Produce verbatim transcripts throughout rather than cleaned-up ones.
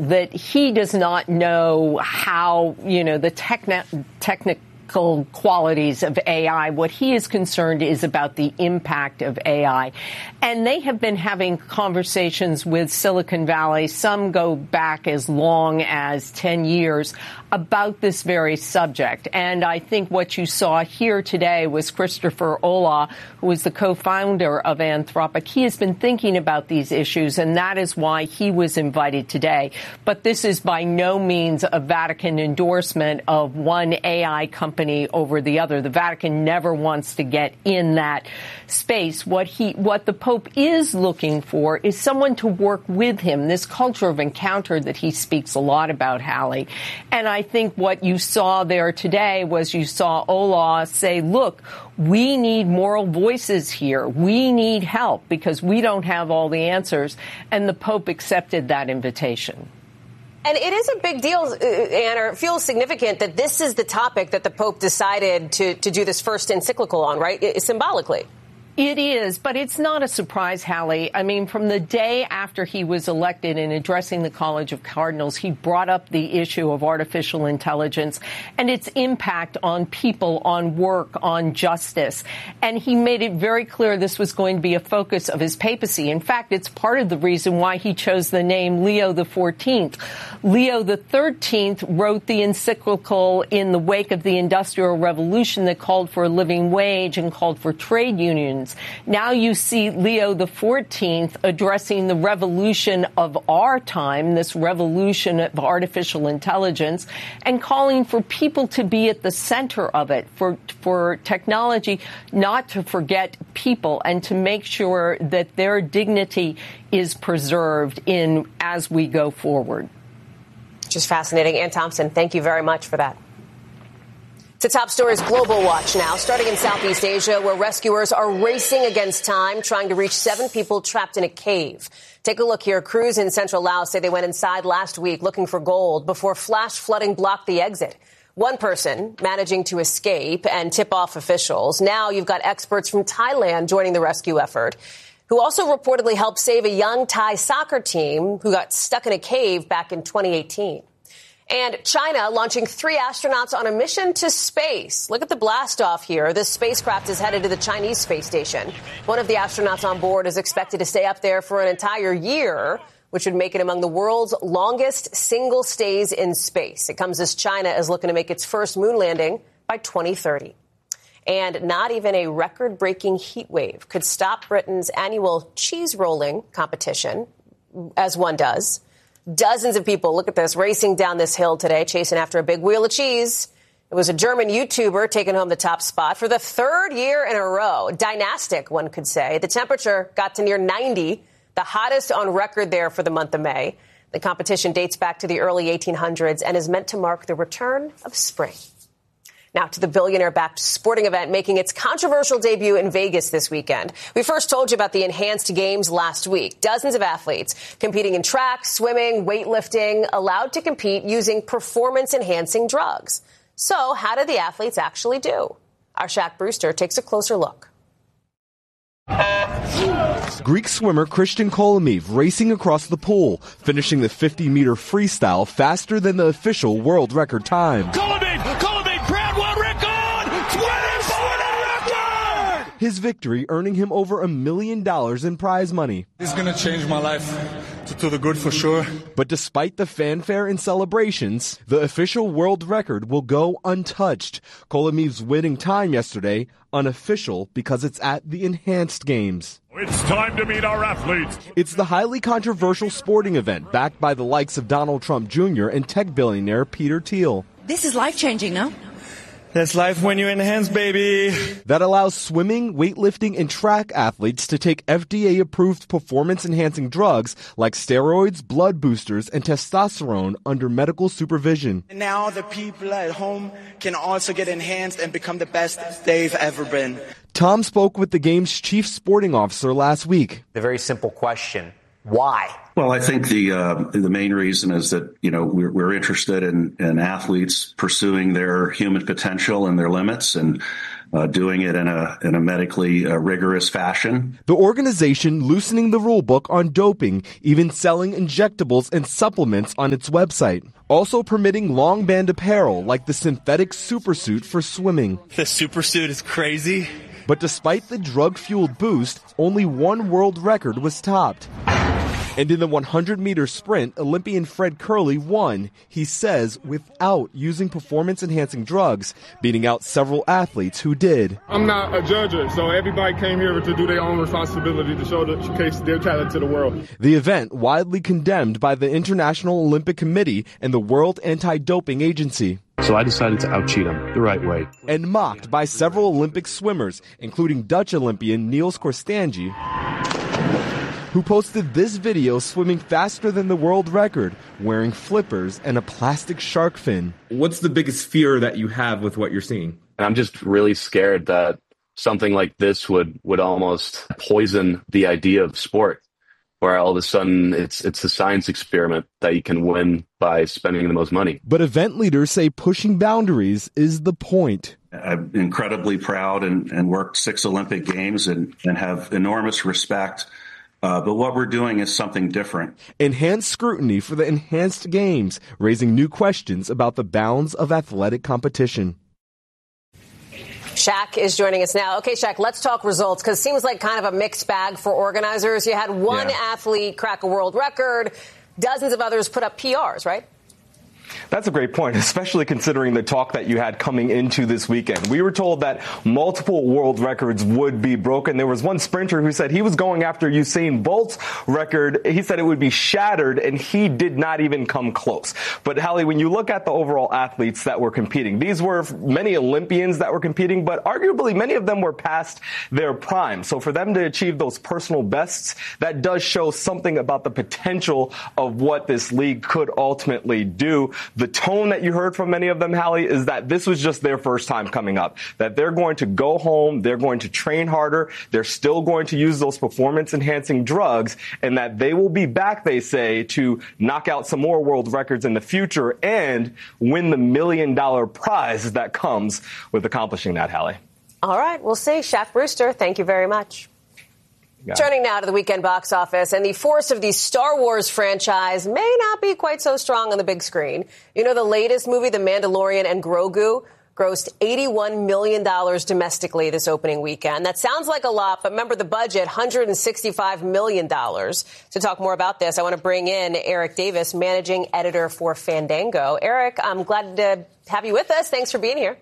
that he does not know how, you know, the techni- technical qualities of A I. What he is concerned is about the impact of A I. And they have been having conversations with Silicon Valley, some go back as long as ten years, about this very subject. And I think what you saw here today was Christopher Olah, who is the co-founder of Anthropic. He has been thinking about these issues, and that is why he was invited today. But this is by no means a Vatican endorsement of one A I company over the other. The Vatican never wants to get in that space. What he, what the Pope is looking for is someone to work with him, this culture of encounter that he speaks a lot about, Hallie. And I think what you saw there today was you saw Olah say, look, we need moral voices here. We need help because we don't have all the answers. And the Pope accepted that invitation. And it is a big deal, Anna, or it feels significant that this is the topic that the Pope decided to, to do this first encyclical on, right? It, symbolically. It is, but it's not a surprise, Hallie. I mean, from the day after he was elected in addressing the College of Cardinals, he brought up the issue of artificial intelligence and its impact on people, on work, on justice. And he made it very clear this was going to be a focus of his papacy. In fact, it's part of the reason why he chose the name Leo the fourteenth. Leo the thirteenth wrote the encyclical in the wake of the Industrial Revolution that called for a living wage and called for trade unions. Now you see Leo the fourteenth addressing the revolution of our time, this revolution of artificial intelligence, and calling for people to be at the center of it, for for technology not to forget people and to make sure that their dignity is preserved in as we go forward. Just fascinating. Ann Thompson, thank you very much for that. To top stories, Global Watch now, starting in Southeast Asia, where rescuers are racing against time, trying to reach seven people trapped in a cave. Take a look here. Crews in central Laos say they went inside last week looking for gold before flash flooding blocked the exit. One person managing to escape and tip off officials. Now you've got experts from Thailand joining the rescue effort, who also reportedly helped save a young Thai soccer team who got stuck in a cave back in twenty eighteen. And China launching three astronauts on a mission to space. Look at the blast off here. This spacecraft is headed to the Chinese space station. One of the astronauts on board is expected to stay up there for an entire year, which would make it among the world's longest single stays in space. It comes as China is looking to make its first moon landing by twenty thirty. And not even a record-breaking heat wave could stop Britain's annual cheese rolling competition, as one does. Dozens of people, look at this, racing down this hill today, chasing after a big wheel of cheese. It was a German YouTuber taking home the top spot for the third year in a row. Dynastic, one could say. The temperature got to near ninety, the hottest on record there for the month of May. The competition dates back to the early eighteen hundreds and is meant to mark the return of spring. Now to the billionaire-backed sporting event making its controversial debut in Vegas this weekend. We first told you about the enhanced games last week. Dozens of athletes competing in track, swimming, weightlifting, allowed to compete using performance-enhancing drugs. So how did the athletes actually do? Our Shaq Brewster takes a closer look. Greek swimmer Christian Kolomeev racing across the pool, finishing the fifty-meter freestyle faster than the official world record time. Kolomeev! Kolomeev! Brad world record! twenty-four record! His victory earning him over a million dollars in prize money. It's going to change my life to, to the good for sure. But despite the fanfare and celebrations, the official world record will go untouched. Kolomeev's winning time yesterday, unofficial because it's at the enhanced games. It's time to meet our athletes. It's the highly controversial sporting event backed by the likes of Donald Trump Junior and tech billionaire Peter Thiel. This is life-changing, no? That's life when you enhance, baby. That allows swimming, weightlifting, and track athletes to take F D A-approved performance-enhancing drugs like steroids, blood boosters, and testosterone under medical supervision. And now the people at home can also get enhanced and become the best they've ever been. Tom spoke with the game's chief sporting officer last week. The very simple question, why? Well, I think the uh, the main reason is that, you know, we're, we're interested in, in athletes pursuing their human potential and their limits. And uh, doing it in a in a medically uh, rigorous fashion. The organization loosening the rule book on doping, even selling injectables and supplements on its website. Also permitting long band apparel like the synthetic supersuit for swimming. The supersuit is crazy. But despite the drug-fueled boost, only one world record was topped. And in the one hundred meter sprint, Olympian Fred Kerley won, he says, without using performance-enhancing drugs, beating out several athletes who did. I'm not a judger, so everybody came here to do their own responsibility to show the, showcase their talent to the world. The event widely condemned by the International Olympic Committee and the World Anti-Doping Agency. So I decided to out-cheat him the right way. And mocked by several Olympic swimmers, including Dutch Olympian Niels Korstanji, who posted this video swimming faster than the world record, wearing flippers and a plastic shark fin. What's the biggest fear that you have with what you're seeing? I'm just really scared that something like this would, would almost poison the idea of sport, where all of a sudden it's it's a science experiment that you can win by spending the most money. But event leaders say pushing boundaries is the point. I'm incredibly proud and, and worked six Olympic Games and, and have enormous respect. Uh, but what we're doing is something different. Enhanced scrutiny for the enhanced games, raising new questions about the bounds of athletic competition. Shaq is joining us now. Okay, Shaq, let's talk results, because it seems like kind of a mixed bag for organizers. You had one yeah. athlete crack a world record. Dozens of others put up P Rs, right? That's a great point, especially considering the talk that you had coming into this weekend. We were told that multiple world records would be broken. There was one sprinter who said he was going after Usain Bolt's record. He said it would be shattered, and he did not even come close. But, Hallie, when you look at the overall athletes that were competing, these were many Olympians that were competing, but arguably many of them were past their prime. So for them to achieve those personal bests, that does show something about the potential of what this league could ultimately do. The tone that you heard from many of them, Hallie, is that this was just their first time coming up, that they're going to go home, they're going to train harder, they're still going to use those performance-enhancing drugs, and that they will be back, they say, to knock out some more world records in the future and win the million-dollar prize that comes with accomplishing that, Hallie. All right, we'll see. Shaq Brewster, thank you very much. Turning now to the weekend box office, and the force of the Star Wars franchise may not be quite so strong on the big screen. You know, the latest movie, The Mandalorian and Grogu, grossed eighty-one million dollars domestically this opening weekend. That sounds like a lot, but remember the budget, one hundred sixty-five million dollars. To talk more about this, I want to bring in Eric Davis, managing editor for Fandango. Eric, I'm glad to have you with us. Thanks for being here.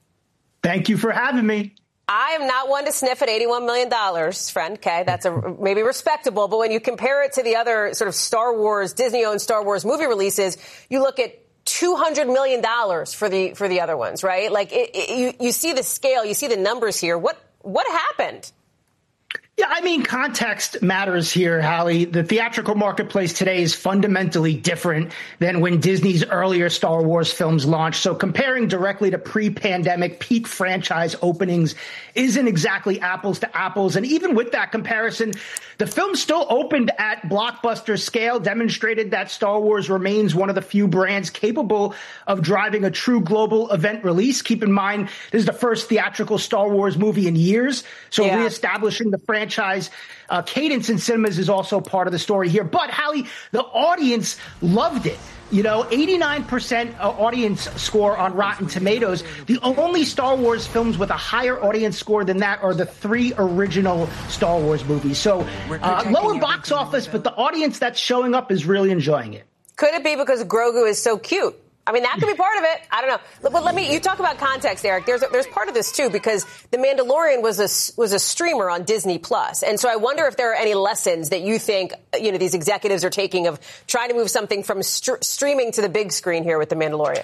Thank you for having me. I am not one to sniff at eighty-one million dollars, friend. Okay, that's a, maybe respectable. But when you compare it to the other sort of Star Wars, Disney-owned Star Wars movie releases, you look at two hundred million dollars for the for the other ones, right? Like it, it, you, you see the scale, you see the numbers here. What what happened? Yeah, I mean, context matters here, Hallie. The theatrical marketplace today is fundamentally different than when Disney's earlier Star Wars films launched. So comparing directly to pre-pandemic peak franchise openings isn't exactly apples to apples. And even with that comparison, the film still opened at blockbuster scale, demonstrated that Star Wars remains one of the few brands capable of driving a true global event release. Keep in mind, this is the first theatrical Star Wars movie in years. So yeah. reestablishing the franchise Franchise uh, cadence in cinemas is also part of the story here. But, Hallie, the audience loved it. You know, eighty-nine percent audience score on Rotten Tomatoes. The only Star Wars films with a higher audience score than that are the three original Star Wars movies. So uh, lower box office, but the audience that's showing up is really enjoying it. Could it be because Grogu is so cute? I mean, that could be part of it. I don't know. But let me, you talk about context, Eric. There's a, there's part of this, too, because The Mandalorian was a, was a streamer on Disney Plus. And so I wonder if there are any lessons that you think, you know, these executives are taking of trying to move something from st- streaming to the big screen here with The Mandalorian.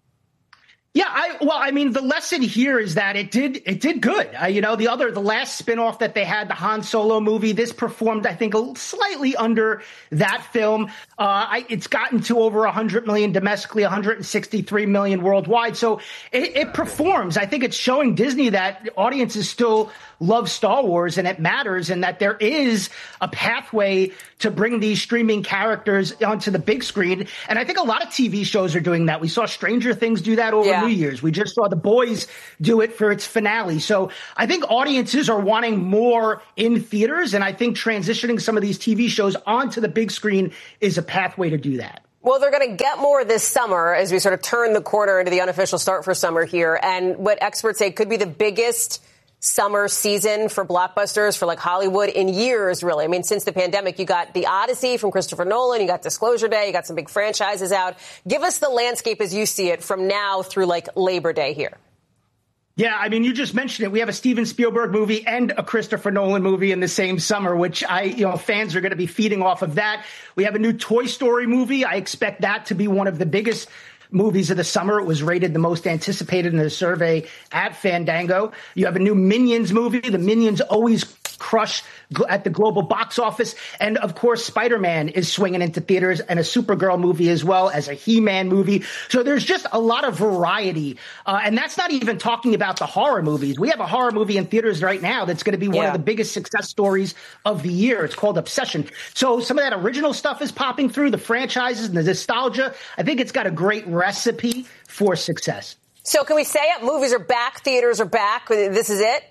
Yeah, I, well, I mean, the lesson here is that it did it did good. Uh, you know, the other, the last spinoff that they had, the Han Solo movie, this performed, I think, a, slightly under that film. Uh, I, it's gotten to over one hundred million domestically, one hundred sixty-three million worldwide. So it, it performs. I think it's showing Disney that audiences still love Star Wars and it matters, and that there is a pathway to bring these streaming characters onto the big screen. And I think a lot of T V shows are doing that. We saw Stranger Things do that over yeah. New Year's. We just saw The Boys do it for its finale. So I think audiences are wanting more in theaters, and I think transitioning some of these T V shows onto the big screen is a pathway to do that. Well, they're going to get more this summer as we sort of turn the corner into the unofficial start for summer here. And what experts say could be the biggest summer season for blockbusters for like Hollywood in years, really. I mean, since the pandemic, you got The Odyssey from Christopher Nolan, you got Disclosure Day, you got some big franchises out. Give us the landscape as you see it from now through like Labor Day here. Yeah, I mean, you just mentioned it. We have a Steven Spielberg movie and a Christopher Nolan movie in the same summer, which I, you know, fans are going to be feeding off of that. We have a new Toy Story movie. I expect that to be one of the biggest movies of the summer. It was rated the most anticipated in the survey at Fandango. You have a new Minions movie. The Minions always crush at the global box office. And of course, Spider-Man is swinging into theaters, and a Supergirl movie as well as a He-Man movie. So there's just a lot of variety. Uh, and that's not even talking about the horror movies. We have a horror movie in theaters right now that's going to be one yeah. of the biggest success stories of the year. It's called Obsession. So some of that original stuff is popping through, the franchises and the nostalgia. I think it's got a great recipe for success. So can we say it? Movies are back. Theaters are back. This is it?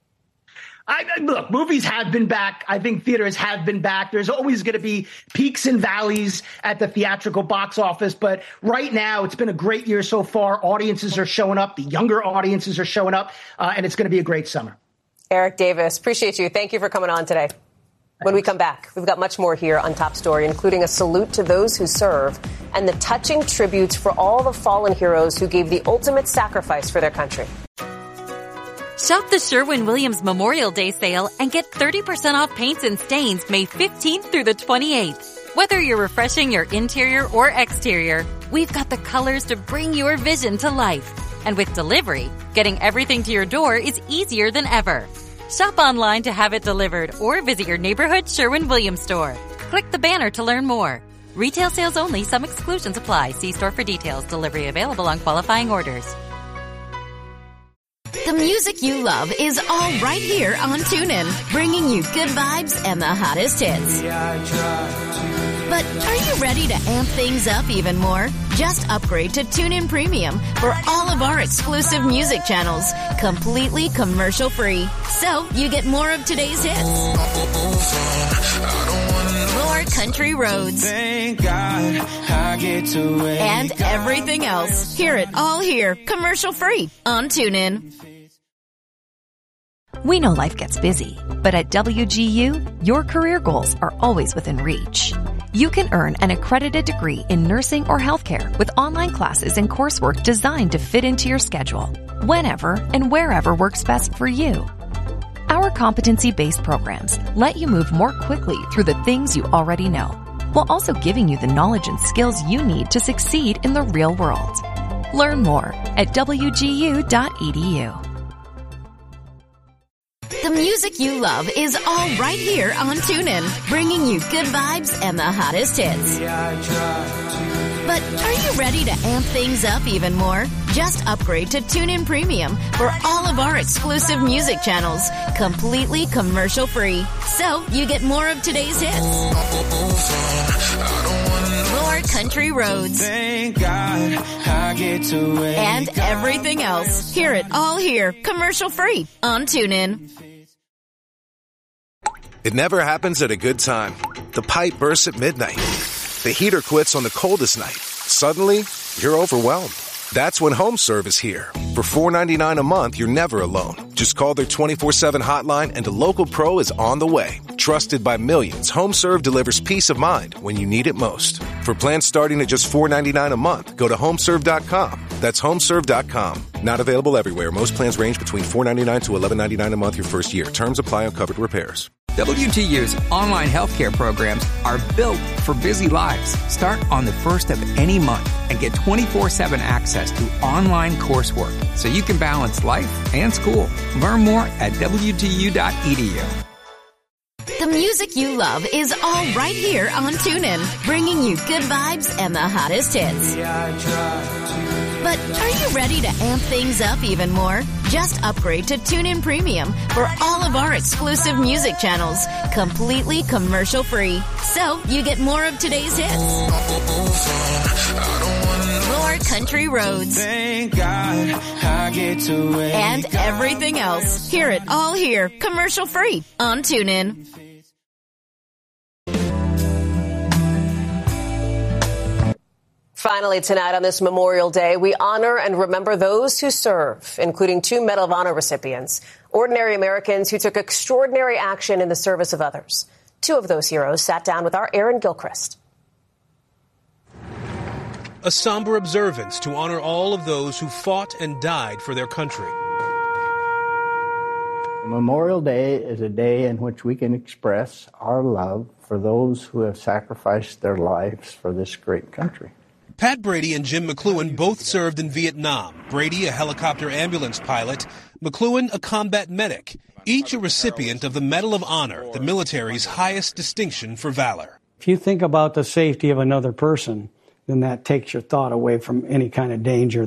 I, look, movies have been back. I think theaters have been back. There's always going to be peaks and valleys at the theatrical box office. But right now, it's been a great year so far. Audiences are showing up. The younger audiences are showing up. Uh, and it's going to be a great summer. Eric Davis, appreciate you. Thank you for coming on today. When we come back, we've got much more here on Top Story, including a salute to those who serve and the touching tributes for all the fallen heroes who gave the ultimate sacrifice for their country. Shop the Sherwin-Williams Memorial Day sale and get thirty percent off paints and stains May fifteenth through the twenty-eighth. Whether you're refreshing your interior or exterior, we've got the colors to bring your vision to life. And with delivery, getting everything to your door is easier than ever. Shop online to have it delivered or visit your neighborhood Sherwin-Williams store. Click the banner to learn more. Retail sales only. Some exclusions apply. See store for details. Delivery available on qualifying orders. The music you love is all right here on TuneIn, bringing you good vibes and the hottest hits. But are you ready to amp things up even more? Just upgrade to TuneIn Premium for all of our exclusive music channels, completely commercial-free. So you get more of today's hits, more country roads, Thank God I get to wake and everything else. Hear it all here, commercial-free on TuneIn. We know life gets busy, but at W G U, your career goals are always within reach. You can earn an accredited degree in nursing or healthcare with online classes and coursework designed to fit into your schedule, whenever and wherever works best for you. Our competency-based programs let you move more quickly through the things you already know, while also giving you the knowledge and skills you need to succeed in the real world. Learn more at W G U dot E D U. The music you love is all right here on TuneIn, bringing you good vibes and the hottest hits. But are you ready to amp things up even more? Just upgrade to TuneIn Premium for all of our exclusive music channels, completely commercial-free. So you get more of today's hits, more country roads, Thank God I get to wake and everything else. Hear it all here, commercial-free on TuneIn. It never happens at a good time. The pipe bursts at midnight. The heater quits on the coldest night. Suddenly, you're overwhelmed. That's when HomeServe is here. For four ninety-nine a month, you're never alone. Just call their twenty-four seven hotline and a local pro is on the way. Trusted by millions, HomeServe delivers peace of mind when you need it most. For plans starting at just four ninety-nine a month, go to homeserve dot com. That's homeserve dot com. Not available everywhere. Most plans range between four ninety-nine to eleven ninety-nine a month your first year. Terms apply on covered repairs. W T U's online healthcare programs are built for busy lives. Start on the first of any month and get twenty-four seven access to online coursework so you can balance life and school. Learn more at W T U dot E D U. The music you love is all right here on TuneIn, bringing you good vibes and the hottest hits. But are you ready to amp things up even more? Just upgrade to TuneIn Premium for all of our exclusive music channels, completely commercial-free. So you get more of today's hits, more country roads. Thank God I get to wake And everything else. Hear it all here, commercial free on TuneIn. Finally tonight on this Memorial Day, we honor and remember those who serve, including two Medal of Honor recipients, ordinary Americans who took extraordinary action in the service of others. Two of those heroes sat down with our Aaron Gilchrist. A somber observance to honor all of those who fought and died for their country. Memorial Day is a day in which we can express our love for those who have sacrificed their lives for this great country. Pat Brady and Jim McLuhan both served in Vietnam. Brady, a helicopter ambulance pilot, McLuhan, a combat medic, each a recipient of the Medal of Honor, the military's highest distinction for valor. If you think about the safety of another person, then that takes your thought away from any kind of danger.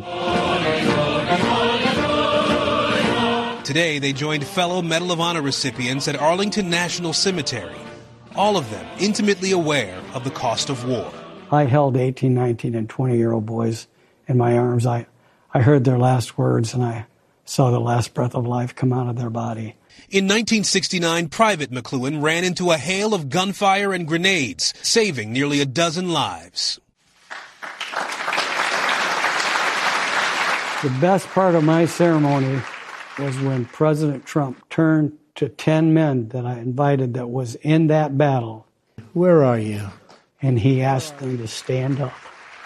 Today, they joined fellow Medal of Honor recipients at Arlington National Cemetery, all of them intimately aware of the cost of war. I held eighteen, nineteen, and twenty-year-old boys in my arms. I, I heard their last words, and I saw the last breath of life come out of their body. In nineteen sixty-nine, Private McLuhan ran into a hail of gunfire and grenades, saving nearly a dozen lives. The best part of my ceremony was when President Trump turned to ten men that I invited that was in that battle. Where are you? And he asked them to stand up.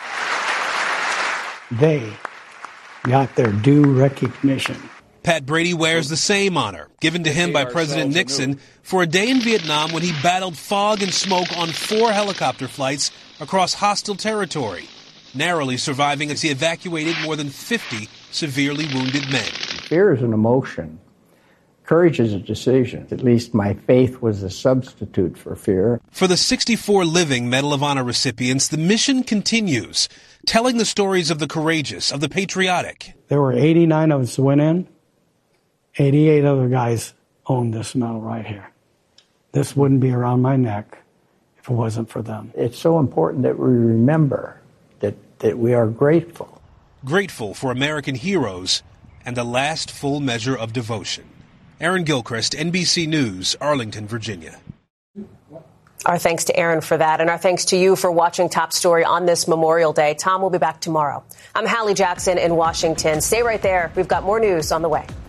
They got their due recognition. Pat Brady wears the same honor, given to him by President Nixon for a day in Vietnam when he battled fog and smoke on four helicopter flights across hostile territory, narrowly surviving as he evacuated more than fifty severely wounded men. Fear is an emotion. Courage is a decision. At least my faith was a substitute for fear. For the sixty-four living Medal of Honor recipients, the mission continues, telling the stories of the courageous, of the patriotic. There were eighty-nine of us who went in. eighty-eight other guys owned this medal right here. This wouldn't be around my neck if it wasn't for them. It's so important that we remember that, that we are grateful. Grateful for American heroes and the last full measure of devotion. Aaron Gilchrist, N B C News, Arlington, Virginia. Our thanks to Aaron for that, and our thanks to you for watching Top Story on this Memorial Day. Tom will be back tomorrow. I'm Hallie Jackson in Washington. Stay right there. We've got more news on the way.